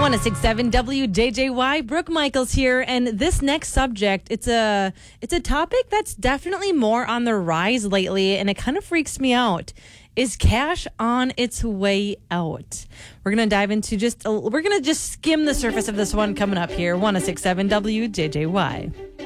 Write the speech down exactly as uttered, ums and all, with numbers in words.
one oh six point seven W J J Y, Brooke Michaels here, and this next subject, it's a it's a topic that's definitely more on the rise lately, and it kind of freaks me out. Is cash on its way out? We're going to dive into just, a, we're going to just skim the surface of this one coming up here, one oh six point seven W J J Y.